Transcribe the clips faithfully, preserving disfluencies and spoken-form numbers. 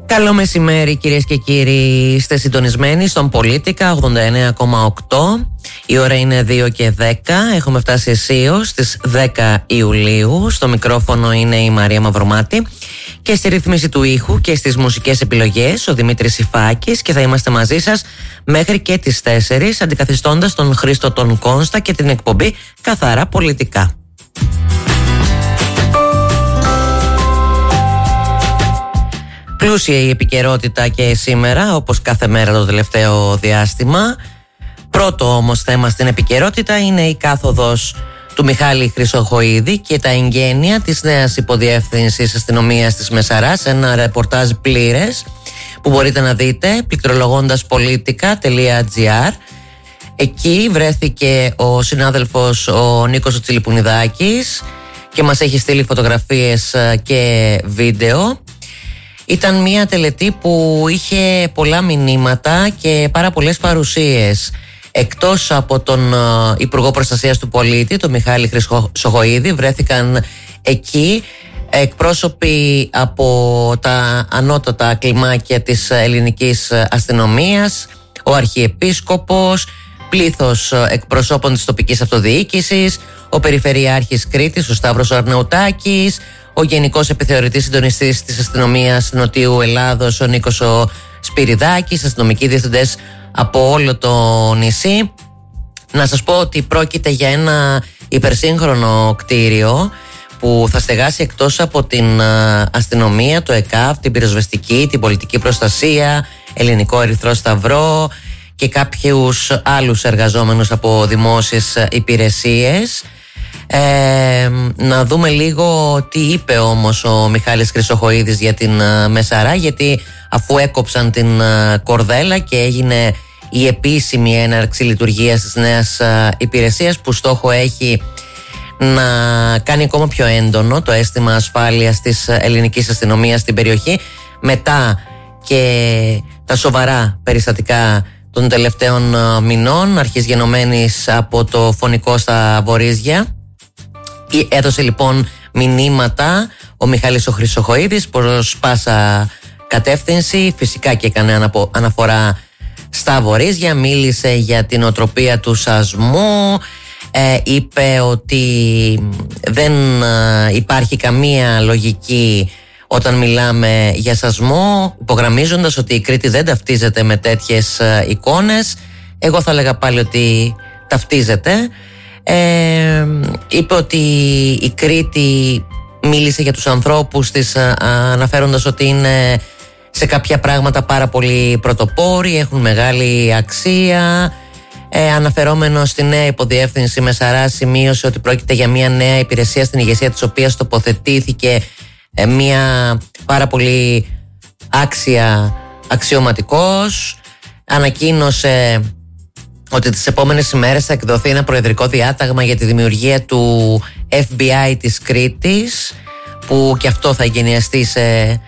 Καλό μεσημέρι κυρίες και κύριοι, είστε συντονισμένοι στον Πολίτικα ογδόντα εννέα κόμμα οκτώ. Η ώρα είναι δύο και δέκα, έχουμε φτάσει αισίως στις δέκα Ιουλίου. Στο μικρόφωνο είναι η Μαρία Μαυρομάτη και στη ρύθμιση του ήχου και στις μουσικές επιλογές ο Δημήτρης Ιφάκης, και θα είμαστε μαζί σας μέχρι και τις τέσσερις, αντικαθιστώντας τον Χρήστο τον Κόνστα και την εκπομπή Καθαρά Πολιτικά. Πλούσια η επικαιρότητα και σήμερα, όπως κάθε μέρα το τελευταίο διάστημα. Πρώτο όμως θέμα στην επικαιρότητα είναι η κάθοδος του Μιχάλη Χρυσοχοΐδη και τα εγγένεια της νέας υποδιεύθυνσης αστυνομίας της Μεσαράς. Ένα ρεπορτάζ πλήρες που μπορείτε να δείτε πληκτρολογώντας πολιτικά τελεία τζι άρ. Εκεί βρέθηκε ο συνάδελφος ο Νίκος Τσιλιπουνιδάκης και μας έχει στείλει φωτογραφίες και βίντεο. Ήταν μια τελετή που είχε πολλά μηνύματα και πάρα πολλές παρουσίες. Εκτός από τον Υπουργό Προστασίας του Πολίτη, τον Μιχάλη Χρυσοχοΐδη, βρέθηκαν εκεί εκπρόσωποι από τα ανώτατα κλιμάκια της ελληνικής αστυνομίας, ο Αρχιεπίσκοπος, πλήθος εκπροσώπων της τοπικής αυτοδιοίκησης, ο Περιφερειάρχης Κρήτης, ο Σταύρος Αρναουτάκης, ο Γενικός Επιθεωρητής Συντονιστής της Αστυνομίας Νοτιού Ελλάδος, ο Νίκος ο Σπυριδάκης, αστυνομικοί διευθυντές από όλο το νησί. Να σας πω ότι πρόκειται για ένα υπερσύγχρονο κτίριο που θα στεγάσει εκτός από την αστυνομία, το ΕΚΑΒ, την πυροσβεστική, την πολιτική προστασία, Ελληνικό Ερυθρό Σταυρό και κάποιους άλλους εργαζόμενους από δημόσιες υπηρεσίες. Ε, να δούμε λίγο τι είπε όμως ο Μιχάλης Χρυσοχοΐδης για την uh, Μεσαρά, γιατί αφού έκοψαν την uh, κορδέλα και έγινε η επίσημη έναρξη λειτουργίας της νέας uh, υπηρεσίας, που στόχο έχει να κάνει ακόμα πιο έντονο το αίσθημα ασφάλειας της uh, ελληνικής αστυνομίας στην περιοχή, μετά και τα σοβαρά περιστατικά των τελευταίων uh, μηνών, αρχής γενομένης από το φωνικό στα Βορίζια. Έδωσε λοιπόν μηνύματα ο Μιχάλης ο Χρυσοχοΐδης προς πάσα κατεύθυνση, φυσικά και έκανε αναφορά στα Βορίζια, μίλησε για την οτροπία του σασμού, ε, είπε ότι δεν ε, υπάρχει καμία λογική όταν μιλάμε για σασμό, υπογραμμίζοντας ότι η Κρήτη δεν ταυτίζεται με τέτοιες ε, εικόνες. Εγώ θα έλεγα πάλι ότι ταυτίζεται. Ε, είπε ότι η Κρήτη, μίλησε για τους ανθρώπους της α, αναφέροντας ότι είναι σε κάποια πράγματα πάρα πολύ πρωτοπόροι, έχουν μεγάλη αξία. ε, Αναφερόμενο στη νέα υποδιεύθυνση Μεσαρά, σημείωσε ότι πρόκειται για μια νέα υπηρεσία στην ηγεσία της οποίας τοποθετήθηκε ε, μια πάρα πολύ άξια αξιωματικός. Ανακοίνωσε ότι τις επόμενες ημέρες θα εκδοθεί ένα προεδρικό διάταγμα για τη δημιουργία του Εφ Μπι Άι της Κρήτης, που και αυτό θα εγκαινιαστεί σε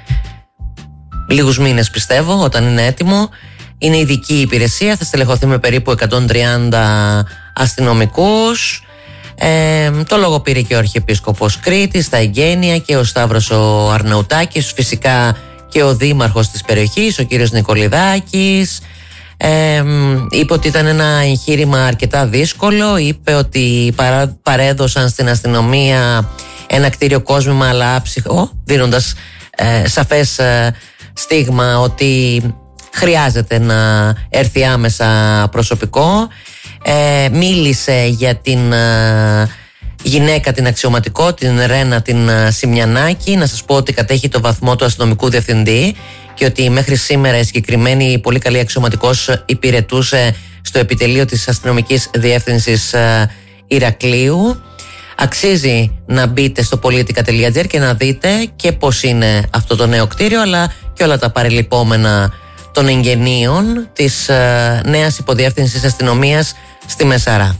λίγους μήνες, πιστεύω, όταν είναι έτοιμο. Είναι ειδική υπηρεσία, θα στελεχωθεί με περίπου εκατόν τριάντα αστυνομικούς. Ε, το λόγο πήρε και ο Αρχιεπίσκοπος Κρήτης, τα εγγένεια, και ο Σταύρος ο Αρναουτάκης, φυσικά και ο δήμαρχος της περιοχής, ο κύριος Νικολιδάκης. Ε, είπε ότι ήταν ένα εγχείρημα αρκετά δύσκολο. Είπε ότι παρά, παρέδωσαν στην αστυνομία ένα κτίριο κόσμημα αλλά άψυχο, δίνοντας ε, σαφές ε, στίγμα ότι χρειάζεται να έρθει άμεσα προσωπικό. ε, Μίλησε για την ε, γυναίκα την αξιωματικό, την Ρένα την ε, Σιμιανάκη. Να σας πω ότι κατέχει το βαθμό του αστυνομικού διευθυντή και ότι μέχρι σήμερα η συγκεκριμένη πολύ καλή αξιωματικός υπηρετούσε στο επιτελείο της αστυνομικής διεύθυνσης Ηρακλείου. Αξίζει να μπείτε στο πολιτικά τελεία τζι άρ και να δείτε και πώς είναι αυτό το νέο κτίριο, αλλά και όλα τα παρελειπόμενα των εγγενείων της νέας υποδιεύθυνσης αστυνομίας στη Μεσαρά.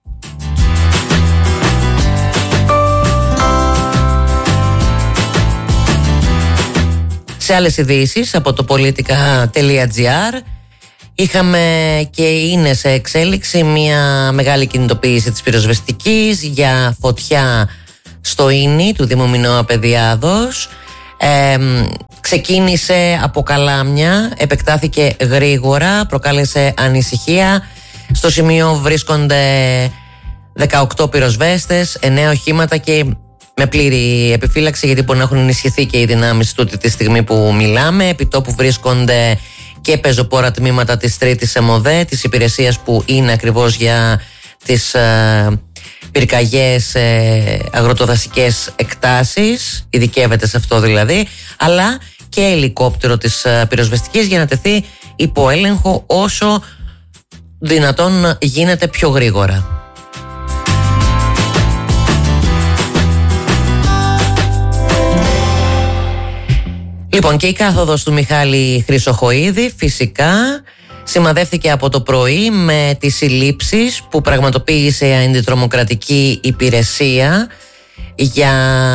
Σε άλλες ειδήσεις από το πολιτικά τελεία τζι άρ, είχαμε και είναι σε εξέλιξη μια μεγάλη κινητοποίηση της πυροσβεστικής για φωτιά στο Ίνι του Δήμου Μινώα Παιδιάδος. Ε, ξεκίνησε από Καλάμια, επεκτάθηκε γρήγορα, προκάλεσε ανησυχία. Στο σημείο βρίσκονται δεκαοκτώ πυροσβέστες, εννέα οχήματα και με πλήρη επιφύλαξη, γιατί μπορεί να έχουν ενισχυθεί και οι δυνάμεις τούτη τη στιγμή που μιλάμε. Επί τόπου βρίσκονται και πεζοπόρα τμήματα της τρίτης ΕΜΟΔΕ, της υπηρεσίας που είναι ακριβώς για τις ε, πυρκαγιές, ε, αγροτοδασικές εκτάσεις, ειδικεύεται σε αυτό δηλαδή, αλλά και ελικόπτερο της ε, πυροσβεστικής για να τεθεί υπό έλεγχο όσο δυνατόν γίνεται πιο γρήγορα. Λοιπόν, και η κάθοδος του Μιχάλη Χρυσοχοΐδη φυσικά σημαδεύτηκε από το πρωί με τις συλλήψεις που πραγματοποίησε η αντιτρομοκρατική υπηρεσία για,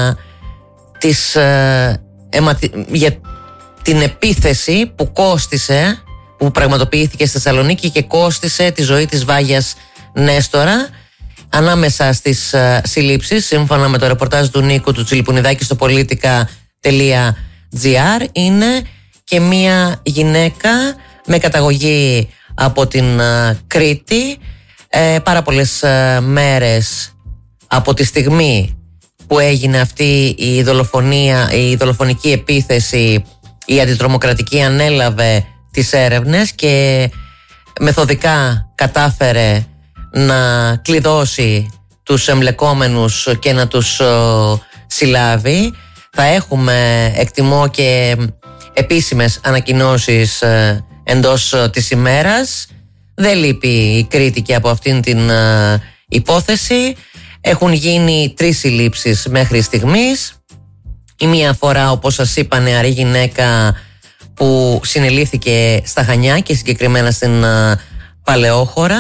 τις, ε, αιματι... για την επίθεση που κόστισε, που πραγματοποιήθηκε στη Θεσσαλονίκη και κόστισε τη ζωή της Βάγιας Νέστορα. Ανάμεσα στις ε, συλλήψεις, σύμφωνα με το ρεπορτάζ του Νίκου του Τσιλιπουνιδάκη στο πολιτικά τελεία τζι άρ, είναι και μία γυναίκα με καταγωγή από την uh, Κρήτη. Ε, πάρα πολλές uh, μέρες από τη στιγμή που έγινε αυτή η δολοφονία, η δολοφονική επίθεση, η αντιτρομοκρατική ανέλαβε τις έρευνες και μεθοδικά κατάφερε να κλειδώσει τους εμπλεκόμενους και να τους uh, συλλάβει. Θα έχουμε, εκτιμώ, και επίσημες ανακοινώσεις ε, εντός ε, της ημέρας. Δεν λείπει η Κρήτη και από αυτήν την ε, υπόθεση. Έχουν γίνει τρεις συλλήψεις μέχρι στιγμής. Η μία φορά, όπως σας είπα, νεαρή γυναίκα που συνελήφθηκε στα Χανιά και συγκεκριμένα στην ε, Παλαιόχώρα.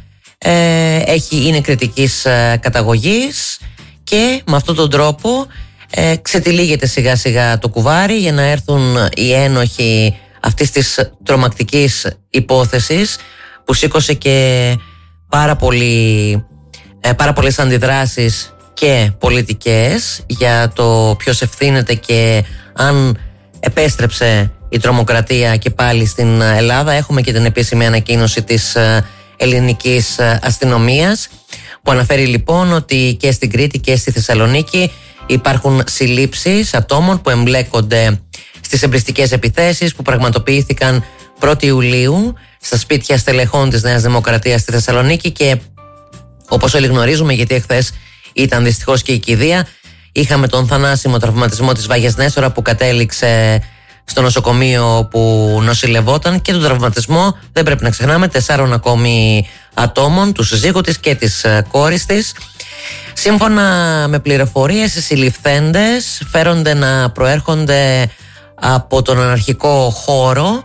Ε, έχει, είναι κριτικής ε, καταγωγής και με αυτόν τον τρόπο Ε, ξετυλίγεται σιγά σιγά το κουβάρι για να έρθουν οι ένοχοι αυτής της τρομακτικής υπόθεσης που σήκωσε και πάρα, πολύ, ε, πάρα πολλές αντιδράσεις και πολιτικές για το ποιος ευθύνεται και αν επέστρεψε η τρομοκρατία και πάλι στην Ελλάδα. Έχουμε και την επίσημη ανακοίνωση της ελληνικής αστυνομίας που αναφέρει λοιπόν ότι και στην Κρήτη και στη Θεσσαλονίκη υπάρχουν συλλήψεις ατόμων που εμπλέκονται στις εμπριστικές επιθέσεις που πραγματοποιήθηκαν πρώτη Ιουλίου στα σπίτια στελεχών της Νέας Δημοκρατίας στη Θεσσαλονίκη και όπως όλοι γνωρίζουμε, γιατί εχθές ήταν δυστυχώς και η κηδεία, είχαμε τον θανάσιμο τραυματισμό της Βάγιας Νέστορα που κατέληξε στο νοσοκομείο που νοσηλευόταν και τον τραυματισμό, δεν πρέπει να ξεχνάμε, τεσσάρων ακόμη ατόμων, του συζύγου της και της κόρης της. Σύμφωνα με πληροφορίες, οι συλληφθέντες φέρονται να προέρχονται από τον αναρχικό χώρο.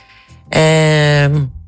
Ε,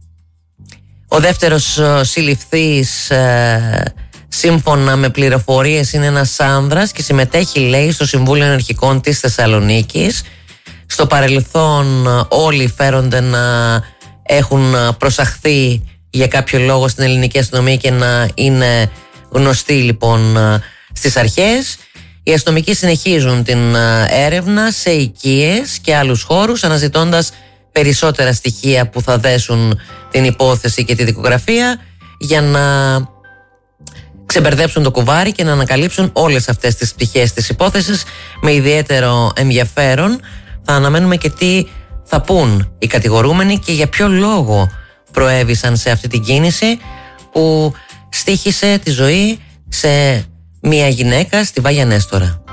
ο δεύτερος συλληφθής, ε, σύμφωνα με πληροφορίες, είναι ένας άνδρας και συμμετέχει, λέει, στο Συμβούλιο Αναρχικών της Θεσσαλονίκης. Στο παρελθόν όλοι φέρονται να έχουν προσαχθεί για κάποιο λόγο στην ελληνική αστυνομία και να είναι γνωστοί λοιπόν στις αρχές. Οι αστυνομικοί συνεχίζουν την έρευνα σε οικίες και άλλους χώρους, αναζητώντας περισσότερα στοιχεία που θα δέσουν την υπόθεση και τη δικογραφία για να ξεμπερδέψουν το κουβάρι και να ανακαλύψουν όλες αυτές τις πτυχές της υπόθεσης με ιδιαίτερο ενδιαφέρον. Θα αναμένουμε και τι θα πούν οι κατηγορούμενοι και για ποιο λόγο προέβησαν σε αυτή την κίνηση που στοίχησε τη ζωή σε μια γυναίκα στη Βάγια Νέστορα.